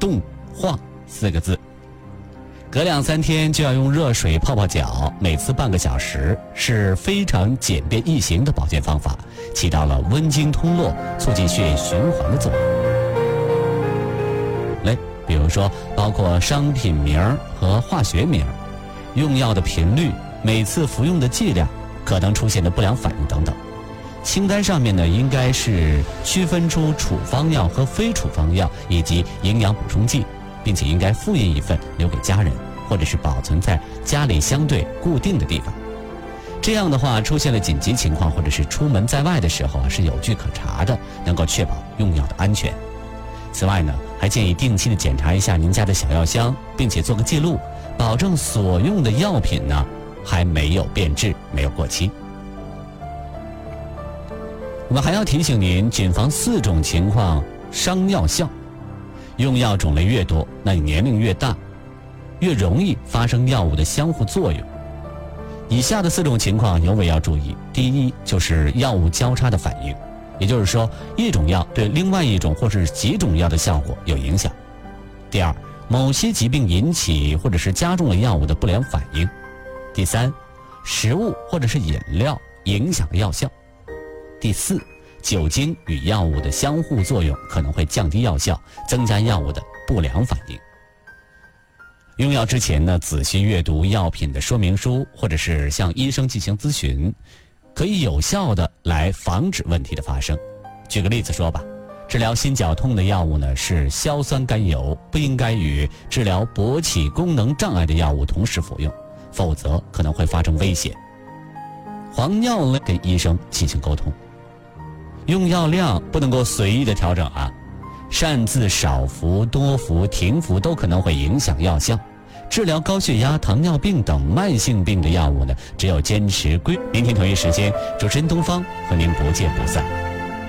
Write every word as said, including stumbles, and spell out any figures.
动化四个字。隔两三天就要用热水泡泡脚，每次半个小时，是非常简便易行的保健方法，起到了温经通络、促进血液循环的作用。嘞，比如说包括商品名和化学名、用药的频率、每次服用的剂量、可能出现的不良反应等等。清单上面呢，应该是区分出处方药和非处方药以及营养补充剂，并且应该复印一份留给家人，或者是保存在家里相对固定的地方。这样的话，出现了紧急情况或者是出门在外的时候啊，是有据可查的，能够确保用药的安全。此外呢，还建议定期的检查一下您家的小药箱，并且做个记录，保证所用的药品呢还没有变质，没有过期。我们还要提醒您，谨防四种情况伤药效。用药种类越多，那你年龄越大，越容易发生药物的相互作用。以下的四种情况尤为要注意。第一，就是药物交叉的反应，也就是说，一种药对另外一种或是几种药的效果有影响。第二，某些疾病引起或者是加重了药物的不良反应。第三，食物或者是饮料影响了药效。第四，酒精与药物的相互作用可能会降低药效，增加药物的不良反应。用药之前呢，仔细阅读药品的说明书，或者是向医生进行咨询，可以有效的来防止问题的发生。举个例子说吧，治疗心绞痛的药物呢是硝酸甘油，不应该与治疗勃起功能障碍的药物同时服用，否则可能会发生危险。黄尿呢，跟医生进行沟通。用药量不能够随意的调整啊，擅自少服、多服、停服都可能会影响药效。治疗高血压、糖尿病等慢性病的药物呢，只有坚持规。明天同一时间，主持人东方和您不见不散。